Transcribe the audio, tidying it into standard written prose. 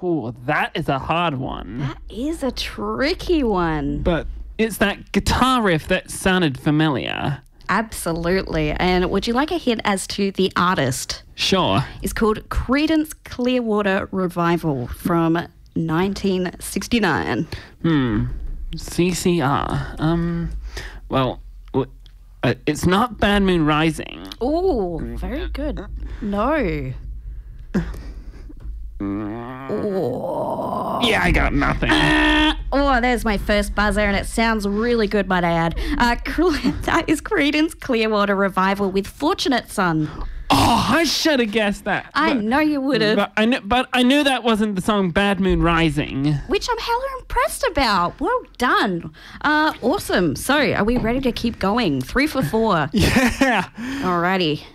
Ooh, that is a hard one. That is a tricky one. But it's that guitar riff that sounded familiar. Absolutely. And would you like a hint as to the artist? Sure. It's called Creedence Clearwater Revival from 1969. CCR. Well, it's not Bad Moon Rising. Oh, very good. No. Oh. Yeah, I got nothing. Oh, there's my first buzzer, and it sounds really good, might I add. That is Creedence Clearwater Revival with Fortunate Son. Oh, I should have guessed that. I know you would have. But I knew that wasn't the song Bad Moon Rising. Which I'm hella impressed about. Well done. Awesome. So, are we ready to keep going? 3 for 4. Yeah. Alrighty.